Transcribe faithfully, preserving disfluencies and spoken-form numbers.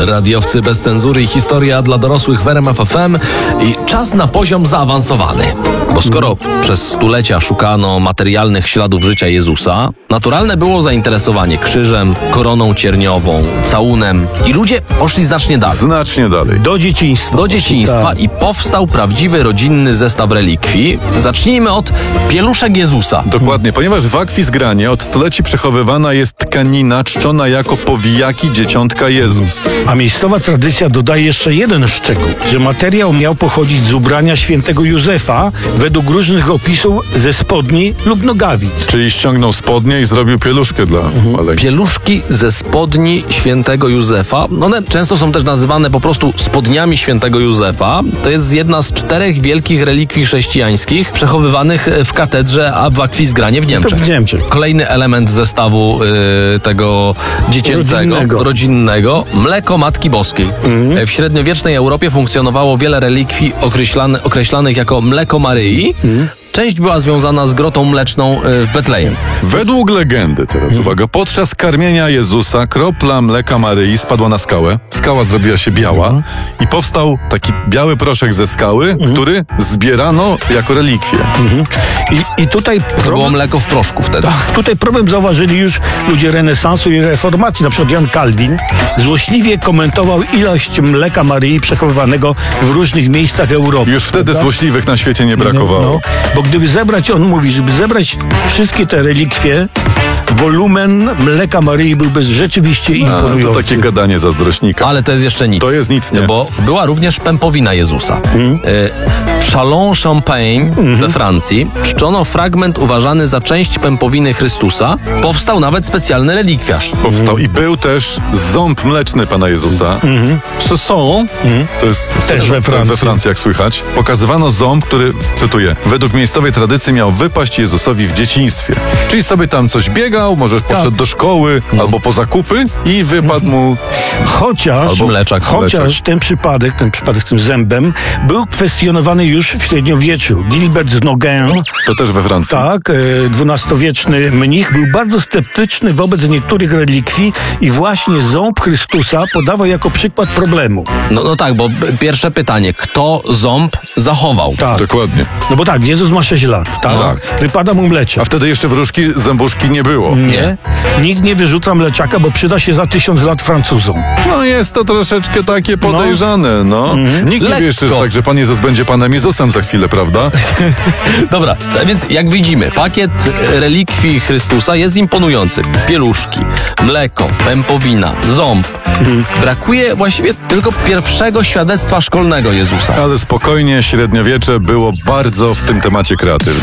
Radiowcy bez cenzury i historia dla dorosłych w R M F F M i czas na poziom zaawansowany. Bo skoro przez stulecia szukano materialnych śladów życia Jezusa, naturalne było zainteresowanie krzyżem, koroną cierniową, całunem i ludzie poszli znacznie dalej. Znacznie dalej. Do dzieciństwa. Do dzieciństwa Tak. i powstał prawdziwy rodzinny zestaw relikwii. Zacznijmy od pieluszek Jezusa. Dokładnie, ponieważ w akwizgranie od stuleci przechowywana jest tkanina czczona jako powijaki dzieciątka Jezus. A miejscowa tradycja dodaje jeszcze jeden szczegół, że materiał miał pochodzić z ubrania świętego Józefa według różnych opisów ze spodni lub nogawic. Czyli ściągnął spodnie i zrobił pieluszkę dla Maleki. Pieluszki ze spodni świętego Józefa. One często są też nazywane po prostu spodniami świętego Józefa. To jest jedna z czterech wielkich relikwii chrześcijańskich przechowywanych w katedrze a w akwizgranie w To Niemczech. w Niemczech. Kolejny element zestawu y, tego dziecięcego, rodzinnego. Rodzinnego. mleko Matki Boskiej. W średniowiecznej Europie funkcjonowało wiele relikwii określane, określanych jako mleko Maryi. Część była związana z grotą mleczną y, w Betlejem. Według legendy, teraz uwaga, podczas karmienia Jezusa kropla mleka Maryi spadła na skałę. Skała zrobiła się biała i powstał taki biały proszek ze skały, który zbierano jako relikwię. I, i tutaj, To było problem, mleko w proszku wtedy. tutaj problem zauważyli już ludzie renesansu i reformacji. Na przykład Jan Kalwin złośliwie komentował ilość mleka Maryi przechowywanego w różnych miejscach Europy. Już wtedy Tak? złośliwych na świecie nie brakowało. No, bo gdyby zebrać, on mówi, żeby zebrać wszystkie te relikwie, wolumen mleka Maryi byłby rzeczywiście A, imponujący. to takie gadanie zazdrośnika. Ale to jest jeszcze nic. To jest nic, nie? Bo była również pępowina Jezusa. Mhm. Y, W Châlons-Champagne we Francji czczono fragment uważany za część pępowiny Chrystusa. Powstał nawet specjalny relikwiarz. Powstał i był też ząb mleczny Pana Jezusa. Co są? To jest Też we to jest we Francji. Francji, jak słychać. Pokazywano ząb, który, cytuję, według miejscowej tradycji miał wypaść Jezusowi w dzieciństwie. Czyli sobie tam coś biegał, może poszedł do szkoły albo po zakupy i wypadł mu... Chociaż, Albo mleczak. chociaż mleczak. ten przypadek, ten przypadek z tym zębem był kwestionowany już w średniowieczu. Gilbert z Nogin, To też we Francji. tak, e, dwunastowieczny mnich, był bardzo sceptyczny wobec niektórych relikwii i właśnie ząb Chrystusa podawał jako przykład problemu. No, no tak, bo b- pierwsze pytanie, kto ząb zachował? Tak. Dokładnie. No bo tak, Jezus ma sześć lat, tak? Tak. Wypada mu mleczek. A wtedy jeszcze wróżki, zębuszki nie było. Nie? Nikt nie wyrzuca mleczaka, bo przyda się za tysiąc lat Francuzom. No jest to troszeczkę takie podejrzane, no. Nikt nie Lekko. wie jeszcze, że tak, że Pan Jezus będzie Panem Jezusem za chwilę, prawda? Dobra, a więc jak widzimy, pakiet relikwii Chrystusa jest imponujący. Pieluszki, mleko, pępowina, ząb. Brakuje właściwie tylko pierwszego świadectwa szkolnego Jezusa. Ale spokojnie, średniowiecze było bardzo w tym temacie kreatywne.